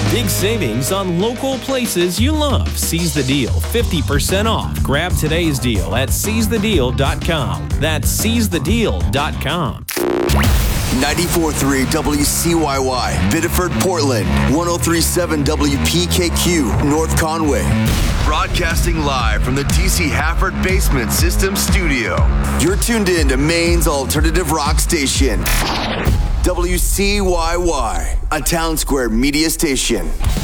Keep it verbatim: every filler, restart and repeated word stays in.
Big savings on local places you love. Seize the deal, fifty percent off. Grab today's deal at seize the deal dot com. That's seize the deal dot com. ninety-four point three W C Y Y, Biddeford, Portland. one oh three point seven W P K Q, North Conway. Broadcasting live from the D C Hafford Basement System Studio. You're tuned in to Maine's alternative rock station. W C Y Y, a Town Square media station.